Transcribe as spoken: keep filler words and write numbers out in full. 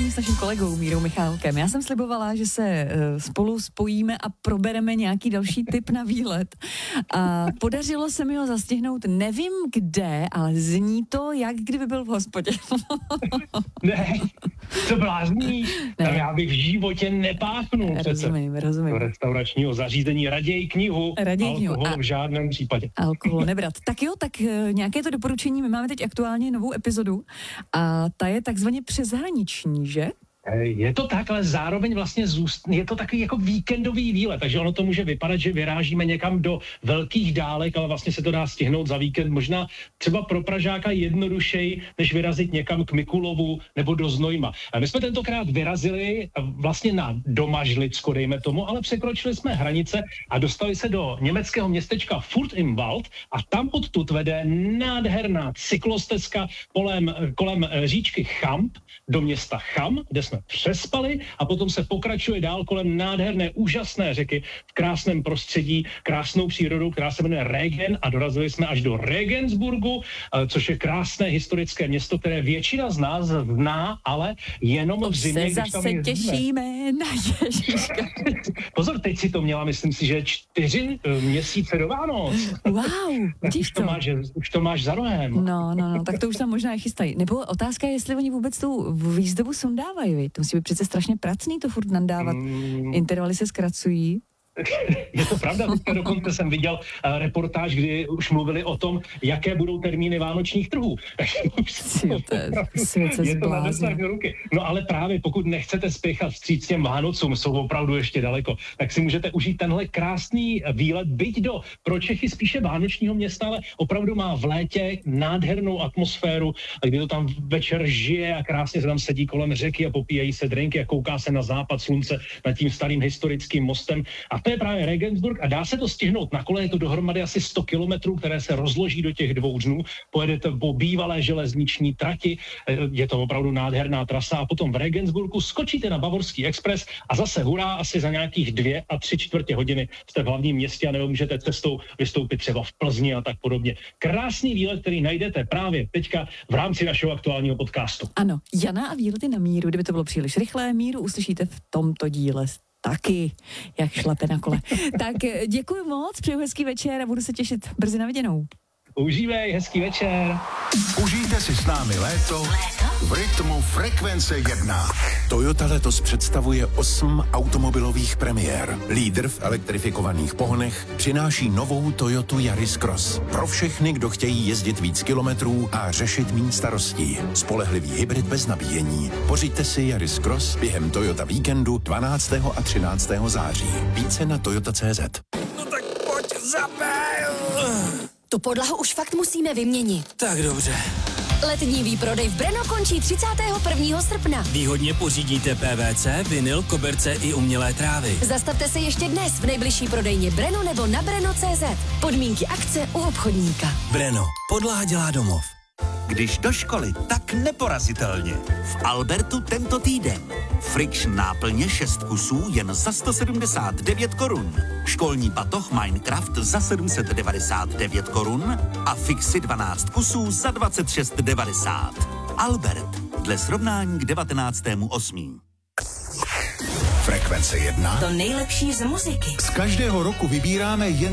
s naším kolegou Mírou Michálkem. Já jsem slibovala, že se spolu spojíme a probereme nějaký další tip na výlet. A podařilo se mi ho zastihnout, nevím kde, ale zní to, jak kdyby byl v hospodě. Ne, to blázníš. Tam já bych v životě nepáchnul. Rozumím, rozumím. Do restauračního zařízení raději knihu. Raději knihu. Alkohol v žádném případě. Alkohol nebrat. Tak jo, tak nějaké to doporučení. My máme teď aktuálně novou epizodu a ta je takzvaně přeshraniční, že? Je to tak, ale zároveň vlastně zůst, je to takový jako víkendový výlet, takže ono to může vypadat, že vyrážíme někam do velkých dálek, ale vlastně se to dá stihnout za víkend. Možná třeba pro Pražáka jednodušeji, než vyrazit někam k Mikulovu nebo do Znojma. A my jsme tentokrát vyrazili vlastně na Domažlicko, dejme tomu, ale překročili jsme hranice a dostali se do německého městečka Furt im Wald a tam odtud vede nádherná cyklostezka kolem, kolem říčky Champ do města Cham, kde jsme přespali a potom se pokračuje dál kolem nádherné, úžasné řeky v krásném prostředí, krásnou přírodou, která se jmenuje Regen a dorazili jsme až do Regensburgu, což je krásné historické město, které většina z nás zná, ale jenom v zimě, když tam zase těšíme na Ježíška. Pozor, teď si to měla, myslím si, že čtyři měsíce do Vánoc. Wow, vidíš to? to máš, už to máš za rohem. No, no, no, tak to už tam možná chystají. Nebo otázka je, jestli oni vůbec tu výzdobu sundávají. To musí být přece strašně pracný to furt nandávat. Mm. Intervaly se zkracují. Je to pravda, teďka dokonce jsem viděl uh, reportáž, kdy už mluvili o tom, jaké budou termíny vánočních trhů. Je to na dosah do ruky. No ale právě pokud nechcete spěchat vstříc těm Vánocům, jsou opravdu ještě daleko, tak si můžete užít tenhle krásný výlet, byť do pro Čechy spíše vánočního města, ale opravdu má v létě nádhernou atmosféru, kdy to tam večer žije a krásně se tam sedí kolem řeky a popíjejí se drinky a kouká se na západ slunce nad tím starým historickým mostem. A to je právě Regensburg a dá se to stihnout na kole, je to dohromady asi sto kilometrů, které se rozloží do těch dvou dnů, pojedete po bývalé železniční trati, je to opravdu nádherná trasa a potom v Regensburgu skočíte na Bavorský expres a zase hurá, asi za nějakých dvě a tři čtvrtě hodiny jste v hlavním městě a nebo můžete cestou vystoupit třeba v Plzni a tak podobně. Krásný výlet, který najdete právě teďka v rámci našeho aktuálního podcastu. Ano, Jana a výlety na Míru, kdyby to bylo příliš rychlé, Míru uslyšíte v tomto díle. Taky, jak šlape na kole. Tak děkuji moc, přeju hezký večer a budu se těšit brzy na viděnou. Užívej, hezký večer. Užijte si s námi léto v rytmu Frekvence jedna. Toyota letos představuje osm automobilových premiér. Lídr v elektrifikovaných pohonech přináší novou Toyotu Yaris Cross. Pro všechny, kdo chtějí jezdit víc kilometrů a řešit méně starostí. Spolehlivý hybrid bez nabíjení. Pořiďte si Yaris Cross během Toyota víkendu dvanáctého a třináctého září. Více na toyota tečka cé zet. No tak pojď, zapel! Tu podlahu už fakt musíme vyměnit. Tak dobře. Letní výprodej v Brno končí třicátého prvního srpna. Výhodně pořídíte P V C, vinyl, koberce i umělé trávy. Zastavte se ještě dnes v nejbližší prodejně Brno nebo na brno tečka cé zet. Podmínky akce u obchodníka. Brno. Podlaha dělá domov. Když do školy, tak neporazitelně. V Albertu tento týden. Friction náplně šest kusů jen za sto sedmdesát devět korun. Školní batoh Minecraft za sedm set devadesát devět korun a Fixy dvanáct kusů za dvacet šest devadesát. Albert. Dle srovnání k devatenáctému osmého Frekvence jedna. To nejlepší z muziky. Z každého roku vybíráme jen